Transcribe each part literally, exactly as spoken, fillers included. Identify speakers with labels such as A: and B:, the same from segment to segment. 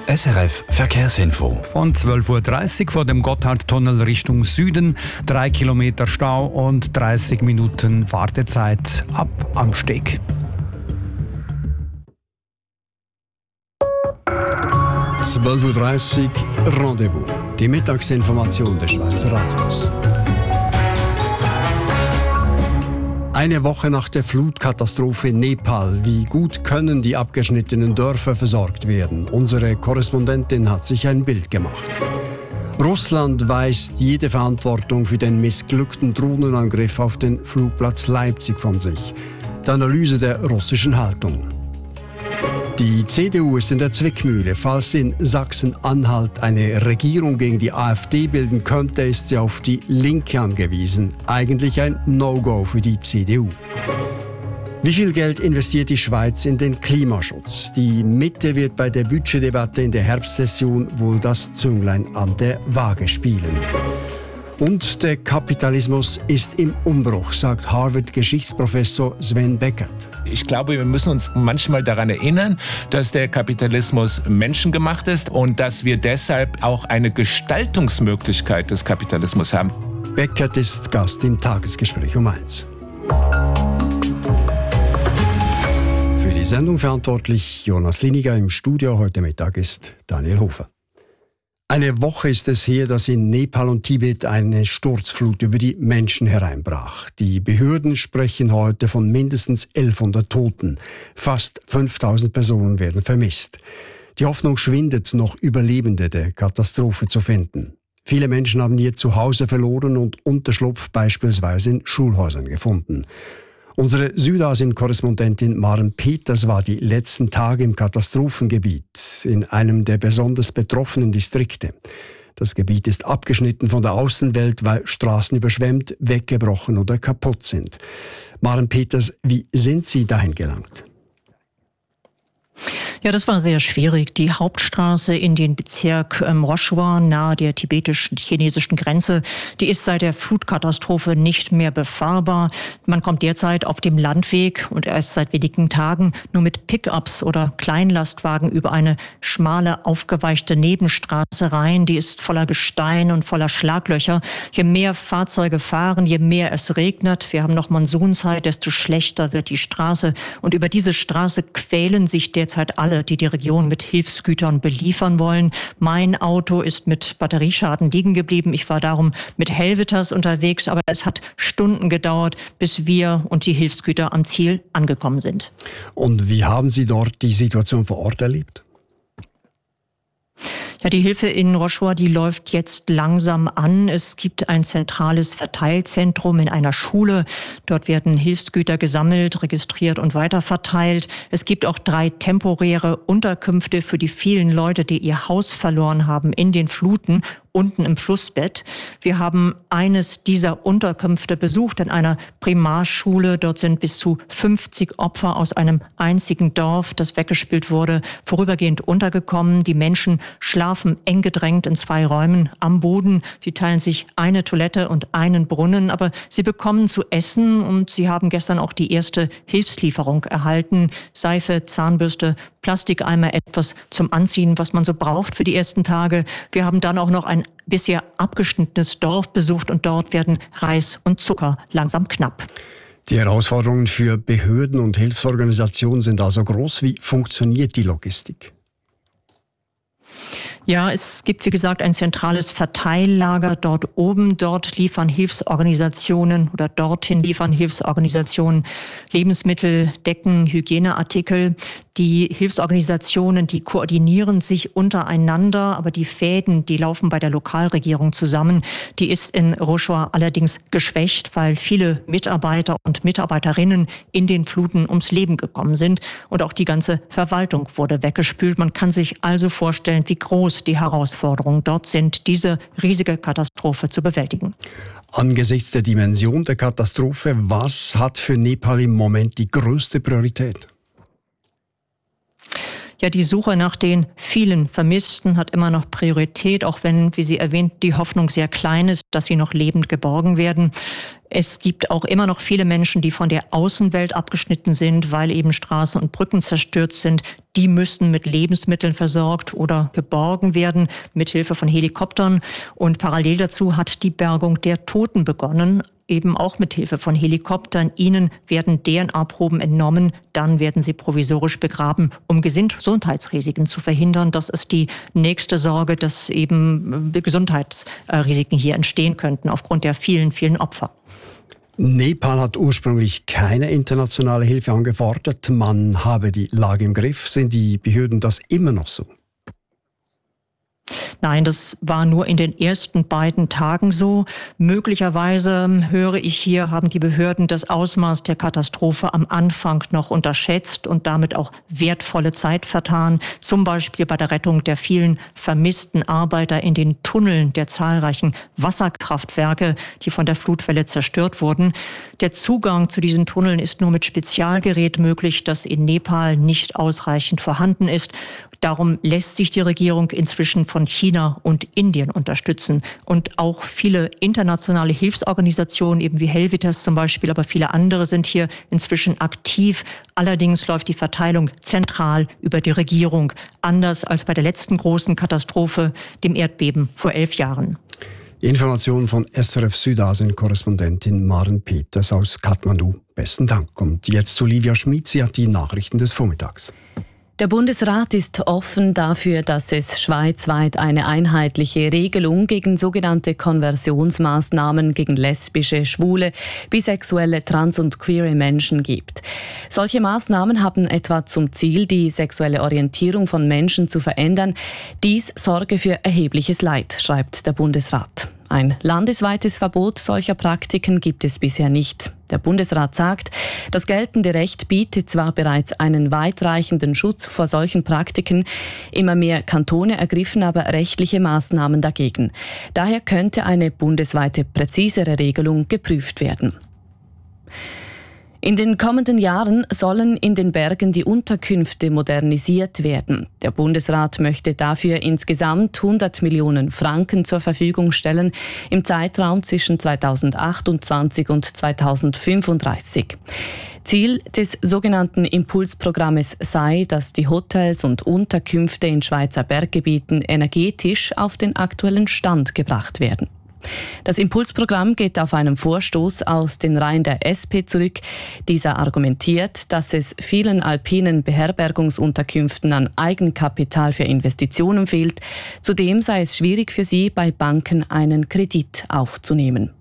A: S R F Verkehrsinfo.
B: Von zwölf Uhr dreißig vor dem Gotthardtunnel Richtung Süden, drei Kilometer Stau und dreißig Minuten Wartezeit ab Amsteg.
C: zwölf Uhr dreißig Rendezvous. Die Mittagsinformation des Schweizer Radios. Eine Woche nach der Flutkatastrophe in Nepal. Wie gut können die abgeschnittenen Dörfer versorgt werden? Unsere Korrespondentin hat sich ein Bild gemacht. Russland weist jede Verantwortung für den missglückten Drohnenangriff auf den Flugplatz Leipzig von sich. Die Analyse der russischen Haltung. Die C D U ist in der Zwickmühle. Falls in Sachsen-Anhalt eine Regierung gegen die AfD bilden könnte, ist sie auf die Linke angewiesen. Eigentlich ein No-Go für die C D U. Wie viel Geld investiert die Schweiz in den Klimaschutz? Die Mitte wird bei der Budgetdebatte in der Herbstsession wohl das Zünglein an der Waage spielen. Und der Kapitalismus ist im Umbruch, sagt Harvard-Geschichtsprofessor Sven Beckert.
D: Ich glaube, wir müssen uns manchmal daran erinnern, dass der Kapitalismus menschengemacht ist und dass wir deshalb auch eine Gestaltungsmöglichkeit des Kapitalismus haben.
C: Beckert ist Gast im Tagesgespräch um eins. Für die Sendung verantwortlich Jonas Liniger. Im Studio heute Mittag ist Daniel Hofer. Eine Woche ist es her, dass in Nepal und Tibet eine Sturzflut über die Menschen hereinbrach. Die Behörden sprechen heute von mindestens elfhundert Toten. Fast fünftausend Personen werden vermisst. Die Hoffnung schwindet, noch Überlebende der Katastrophe zu finden. Viele Menschen haben ihr Zuhause verloren und Unterschlupf beispielsweise in Schulhäusern gefunden. Unsere Südasien-Korrespondentin Maren Peters war die letzten Tage im Katastrophengebiet, in einem der besonders betroffenen Distrikte. Das Gebiet ist abgeschnitten von der Außenwelt, weil Straßen überschwemmt, weggebrochen oder kaputt sind. Maren Peters, wie sind Sie dahin gelangt?
E: Ja, das war sehr schwierig. Die Hauptstraße in den Bezirk ähm, Roshua nahe der tibetisch-chinesischen Grenze, die ist seit der Flutkatastrophe nicht mehr befahrbar. Man kommt derzeit auf dem Landweg und erst seit wenigen Tagen nur mit Pickups oder Kleinlastwagen über eine schmale, aufgeweichte Nebenstraße rein. Die ist voller Gestein und voller Schlaglöcher. Je mehr Fahrzeuge fahren, je mehr es regnet, wir haben noch Monsunzeit, desto schlechter wird die Straße. Und über diese Straße quälen sich derzeit alle, die die Region mit Hilfsgütern beliefern wollen. Mein Auto ist mit Batterieschaden liegen geblieben. Ich war darum mit Helvetas unterwegs, aber es hat Stunden gedauert, bis wir und die Hilfsgüter am Ziel angekommen sind.
C: Und wie haben Sie dort die Situation vor Ort erlebt?
E: Ja, die Hilfe in Roshua, die läuft jetzt langsam an. Es gibt ein zentrales Verteilzentrum in einer Schule. Dort werden Hilfsgüter gesammelt, registriert und weiterverteilt. Es gibt auch drei temporäre Unterkünfte für die vielen Leute, die ihr Haus verloren haben in den Fluten unten im Flussbett. Wir haben eines dieser Unterkünfte besucht in einer Primarschule. Dort sind bis zu fünfzig Opfer aus einem einzigen Dorf, das weggespült wurde, vorübergehend untergekommen. Die Menschen schlafen eng gedrängt in zwei Räumen am Boden. Sie teilen sich eine Toilette und einen Brunnen, aber sie bekommen zu essen und sie haben gestern auch die erste Hilfslieferung erhalten. Seife, Zahnbürste, Plastikeimer, etwas zum Anziehen, was man so braucht für die ersten Tage. Wir haben dann auch noch ein bisher abgeschnittenes Dorf besucht und dort werden Reis und Zucker langsam knapp.
C: Die Herausforderungen für Behörden und Hilfsorganisationen sind also groß. Wie funktioniert die Logistik?
E: Ja, es gibt, wie gesagt, ein zentrales Verteillager dort oben. Dort liefern Hilfsorganisationen oder dorthin liefern Hilfsorganisationen Lebensmittel, Decken, Hygieneartikel. Die Hilfsorganisationen, die koordinieren sich untereinander, aber die Fäden, die laufen bei der Lokalregierung zusammen. Die ist in Roshua allerdings geschwächt, weil viele Mitarbeiter und Mitarbeiterinnen in den Fluten ums Leben gekommen sind und auch die ganze Verwaltung wurde weggespült. Man kann sich also vorstellen, wie groß die Herausforderungen dort sind, diese riesige Katastrophe zu bewältigen.
C: Angesichts der Dimension der Katastrophe, was hat für Nepal im Moment die größte Priorität?
E: Ja, die Suche nach den vielen Vermissten hat immer noch Priorität, auch wenn, wie Sie erwähnt, die Hoffnung sehr klein ist, dass sie noch lebend geborgen werden. Es gibt auch immer noch viele Menschen, die von der Außenwelt abgeschnitten sind, weil eben Straßen und Brücken zerstört sind. Die müssen mit Lebensmitteln versorgt oder geborgen werden, mithilfe von Helikoptern. Und parallel dazu hat die Bergung der Toten begonnen, eben auch mithilfe von Helikoptern. Ihnen werden D N A-Proben entnommen, dann werden sie provisorisch begraben, um Gesundheitsrisiken zu verhindern. Das ist die nächste Sorge, dass eben Gesundheitsrisiken hier entstehen könnten aufgrund der vielen, vielen Opfer.
C: Nepal hat ursprünglich keine internationale Hilfe angefordert. Man habe die Lage im Griff. Sind die Behörden das immer noch so?
E: Nein, das war nur in den ersten beiden Tagen so. Möglicherweise höre ich hier, haben die Behörden das Ausmaß der Katastrophe am Anfang noch unterschätzt und damit auch wertvolle Zeit vertan. Zum Beispiel bei der Rettung der vielen vermissten Arbeiter in den Tunneln der zahlreichen Wasserkraftwerke, die von der Flutwelle zerstört wurden. Der Zugang zu diesen Tunneln ist nur mit Spezialgerät möglich, das in Nepal nicht ausreichend vorhanden ist. Darum lässt sich die Regierung inzwischen von China und Indien unterstützen. Und auch viele internationale Hilfsorganisationen, eben wie Helvetas zum Beispiel, aber viele andere sind hier inzwischen aktiv. Allerdings läuft die Verteilung zentral über die Regierung, anders als bei der letzten großen Katastrophe, dem Erdbeben vor elf Jahren.
C: Informationen von S R F Südasien-Korrespondentin Maren Peters aus Kathmandu. Besten Dank. Und jetzt zu Livia Schmid, sie hat die Nachrichten des Vormittags.
F: Der Bundesrat ist offen dafür, dass es schweizweit eine einheitliche Regelung gegen sogenannte Konversionsmaßnahmen gegen lesbische, schwule, bisexuelle, trans- und queere Menschen gibt. Solche Maßnahmen haben etwa zum Ziel, die sexuelle Orientierung von Menschen zu verändern. Dies sorge für erhebliches Leid, schreibt der Bundesrat. Ein landesweites Verbot solcher Praktiken gibt es bisher nicht. Der Bundesrat sagt, das geltende Recht bietet zwar bereits einen weitreichenden Schutz vor solchen Praktiken, immer mehr Kantone ergriffen aber rechtliche Maßnahmen dagegen. Daher könnte eine bundesweite präzisere Regelung geprüft werden. In den kommenden Jahren sollen in den Bergen die Unterkünfte modernisiert werden. Der Bundesrat möchte dafür insgesamt hundert Millionen Franken zur Verfügung stellen im Zeitraum zwischen zweitausendachtundzwanzig und zweitausendfünfunddreißig. Ziel des sogenannten Impulsprogrammes sei, dass die Hotels und Unterkünfte in Schweizer Berggebieten energetisch auf den aktuellen Stand gebracht werden. Das Impulsprogramm geht auf einen Vorstoß aus den Reihen der S P zurück. Dieser argumentiert, dass es vielen alpinen Beherbergungsunterkünften an Eigenkapital für Investitionen fehlt. Zudem sei es schwierig für sie, bei Banken einen Kredit aufzunehmen.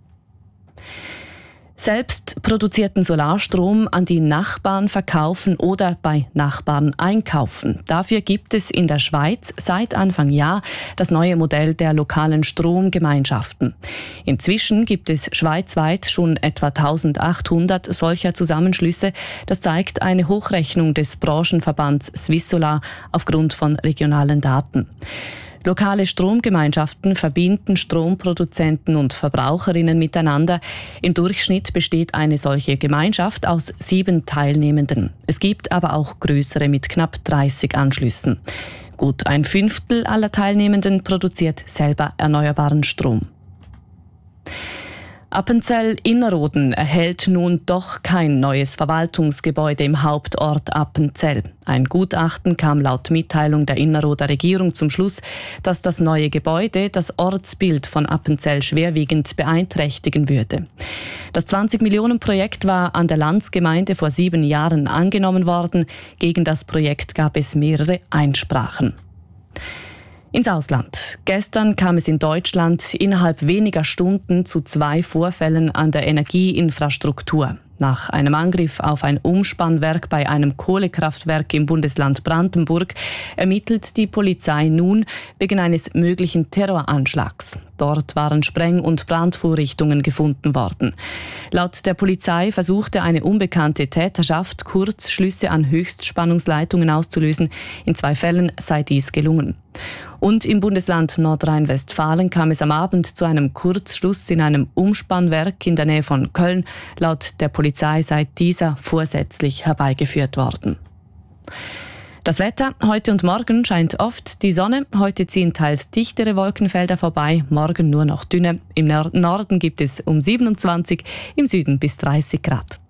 F: Selbst produzierten Solarstrom an die Nachbarn verkaufen oder bei Nachbarn einkaufen. Dafür gibt es in der Schweiz seit Anfang Jahr das neue Modell der lokalen Stromgemeinschaften. Inzwischen gibt es schweizweit schon etwa eintausendachthundert solcher Zusammenschlüsse. Das zeigt eine Hochrechnung des Branchenverbands Swissolar aufgrund von regionalen Daten. Lokale Stromgemeinschaften verbinden Stromproduzenten und Verbraucherinnen miteinander. Im Durchschnitt besteht eine solche Gemeinschaft aus sieben Teilnehmenden. Es gibt aber auch größere mit knapp dreißig Anschlüssen. Gut ein Fünftel aller Teilnehmenden produziert selber erneuerbaren Strom. Appenzell-Innerrhoden erhält nun doch kein neues Verwaltungsgebäude im Hauptort Appenzell. Ein Gutachten kam laut Mitteilung der Innerrhoder Regierung zum Schluss, dass das neue Gebäude das Ortsbild von Appenzell schwerwiegend beeinträchtigen würde. Das zwanzig-Millionen-Projekt war an der Landsgemeinde vor sieben Jahren angenommen worden. Gegen das Projekt gab es mehrere Einsprachen. Ins Ausland. Gestern kam es in Deutschland innerhalb weniger Stunden zu zwei Vorfällen an der Energieinfrastruktur. Nach einem Angriff auf ein Umspannwerk bei einem Kohlekraftwerk im Bundesland Brandenburg ermittelt die Polizei nun wegen eines möglichen Terroranschlags. Dort waren Spreng- und Brandvorrichtungen gefunden worden. Laut der Polizei versuchte eine unbekannte Täterschaft, Kurzschlüsse an Höchstspannungsleitungen auszulösen. In zwei Fällen sei dies gelungen. Und im Bundesland Nordrhein-Westfalen kam es am Abend zu einem Kurzschluss in einem Umspannwerk in der Nähe von Köln. Laut der Polizei sei dieser vorsätzlich herbeigeführt worden. Das Wetter: Heute und morgen scheint oft die Sonne. Heute ziehen teils dichtere Wolkenfelder vorbei, morgen nur noch dünne. Im Norden gibt es um siebenundzwanzig, im Süden bis dreißig Grad.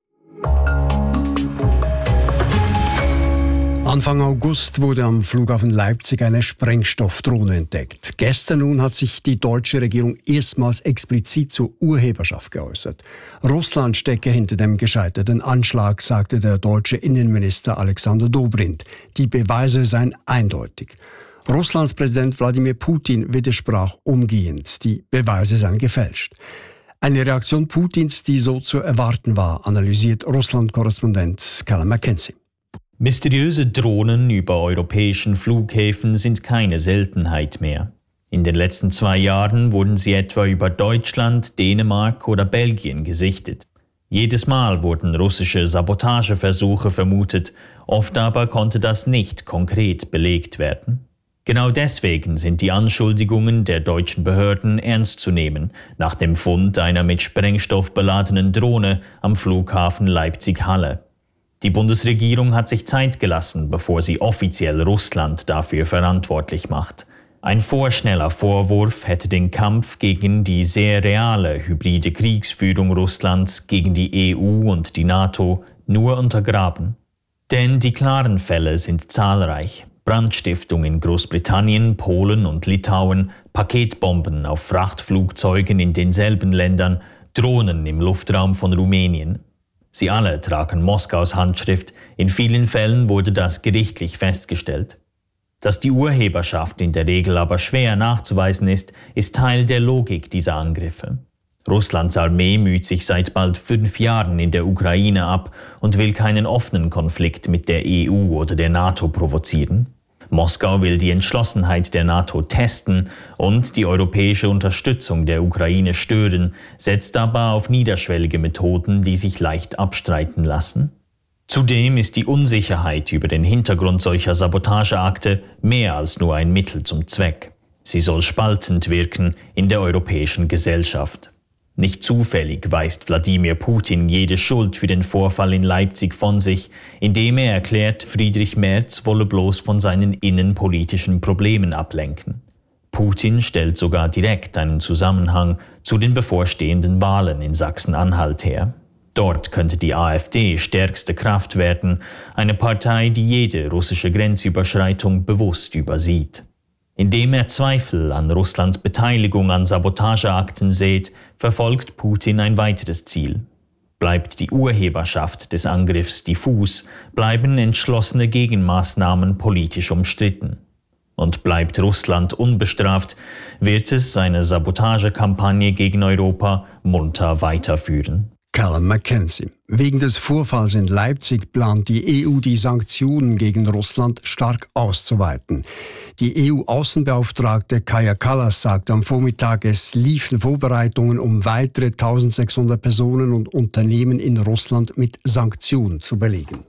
C: Anfang August wurde am Flughafen Leipzig eine Sprengstoffdrohne entdeckt. Gestern nun hat sich die deutsche Regierung erstmals explizit zur Urheberschaft geäußert. Russland stecke hinter dem gescheiterten Anschlag, sagte der deutsche Innenminister Alexander Dobrindt. Die Beweise seien eindeutig. Russlands Präsident Wladimir Putin widersprach umgehend. Die Beweise seien gefälscht. Eine Reaktion Putins, die so zu erwarten war, analysiert Russland-Korrespondent Callum Mackenzie.
G: Mysteriöse Drohnen über europäischen Flughäfen sind keine Seltenheit mehr. In den letzten zwei Jahren wurden sie etwa über Deutschland, Dänemark oder Belgien gesichtet. Jedes Mal wurden russische Sabotageversuche vermutet, oft aber konnte das nicht konkret belegt werden. Genau deswegen sind die Anschuldigungen der deutschen Behörden ernst zu nehmen, nach dem Fund einer mit Sprengstoff beladenen Drohne am Flughafen Leipzig-Halle. Die Bundesregierung hat sich Zeit gelassen, bevor sie offiziell Russland dafür verantwortlich macht. Ein vorschneller Vorwurf hätte den Kampf gegen die sehr reale hybride Kriegsführung Russlands gegen die E U und die NATO nur untergraben. Denn die klaren Fälle sind zahlreich. Brandstiftung in Großbritannien, Polen und Litauen, Paketbomben auf Frachtflugzeugen in denselben Ländern, Drohnen im Luftraum von Rumänien. Sie alle tragen Moskaus Handschrift, in vielen Fällen wurde das gerichtlich festgestellt. Dass die Urheberschaft in der Regel aber schwer nachzuweisen ist, ist Teil der Logik dieser Angriffe. Russlands Armee müht sich seit bald fünf Jahren in der Ukraine ab und will keinen offenen Konflikt mit der E U oder der NATO provozieren. Moskau will die Entschlossenheit der NATO testen und die europäische Unterstützung der Ukraine stören, setzt aber auf niederschwellige Methoden, die sich leicht abstreiten lassen. Zudem ist die Unsicherheit über den Hintergrund solcher Sabotageakte mehr als nur ein Mittel zum Zweck. Sie soll spaltend wirken in der europäischen Gesellschaft. Nicht zufällig weist Wladimir Putin jede Schuld für den Vorfall in Leipzig von sich, indem er erklärt, Friedrich Merz wolle bloß von seinen innenpolitischen Problemen ablenken. Putin stellt sogar direkt einen Zusammenhang zu den bevorstehenden Wahlen in Sachsen-Anhalt her. Dort könnte die AfD stärkste Kraft werden, eine Partei, die jede russische Grenzüberschreitung bewusst übersieht. Indem er Zweifel an Russlands Beteiligung an Sabotageakten sät, verfolgt Putin ein weiteres Ziel. Bleibt die Urheberschaft des Angriffs diffus, bleiben entschlossene Gegenmaßnahmen politisch umstritten. Und bleibt Russland unbestraft, wird es seine Sabotagekampagne gegen Europa munter weiterführen.
C: Callum Mackenzie. Wegen des Vorfalls in Leipzig plant die E U, die Sanktionen gegen Russland stark auszuweiten. Die E U-Außenbeauftragte Kaja Kallas sagt am Vormittag, es liefen Vorbereitungen, um weitere eintausendsechshundert Personen und Unternehmen in Russland mit Sanktionen zu belegen.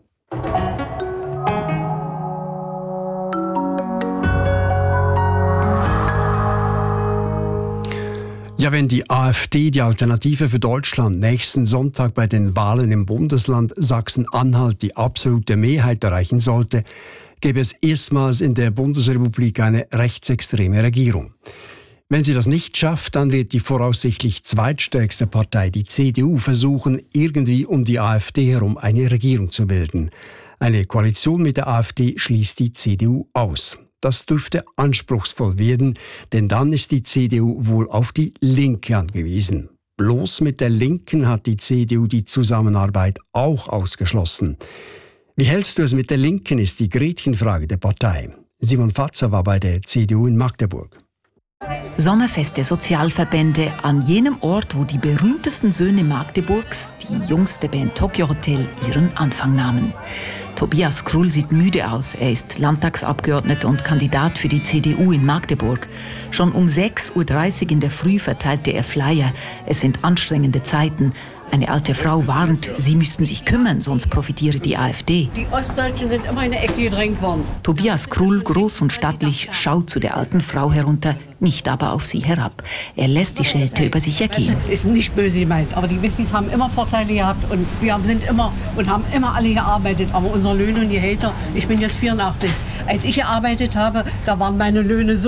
C: Ja, wenn die AfD, die Alternative für Deutschland, nächsten Sonntag bei den Wahlen im Bundesland Sachsen-Anhalt die absolute Mehrheit erreichen sollte, gäbe es erstmals in der Bundesrepublik eine rechtsextreme Regierung. Wenn sie das nicht schafft, dann wird die voraussichtlich zweitstärkste Partei, die C D U, versuchen, irgendwie um die AfD herum eine Regierung zu bilden. Eine Koalition mit der AfD schließt die C D U aus. Das dürfte anspruchsvoll werden, denn dann ist die C D U wohl auf die Linke angewiesen. Bloß mit der Linken hat die C D U die Zusammenarbeit auch ausgeschlossen. Wie hältst du es mit der Linken, ist die Gretchenfrage der Partei. Simon Fatzer war bei der C D U in Magdeburg.
H: Sommerfest der Sozialverbände an jenem Ort, wo die berühmtesten Söhne Magdeburgs, die Jungs der Band Tokyo Hotel, ihren Anfang nahmen. Tobias Krull sieht müde aus. Er ist Landtagsabgeordneter und Kandidat für die C D U in Magdeburg. Schon um sechs Uhr dreißig in der Früh verteilte er Flyer. Es sind anstrengende Zeiten. Eine alte Frau warnt, sie müssten sich kümmern, sonst profitiere die AfD.
I: Die Ostdeutschen sind immer in eine Ecke gedrängt worden.
H: Tobias Krull, groß und stattlich, schaut zu der alten Frau herunter, nicht aber auf sie herab. Er lässt die Schelte über sich ergehen.
I: Ist nicht böse gemeint, aber die Wessis haben immer Vorteile gehabt und wir sind immer und haben immer alle gearbeitet. Aber unsere Löhne und Gehälter, ich bin jetzt vierundachtzig. Als ich gearbeitet habe, da waren meine Löhne so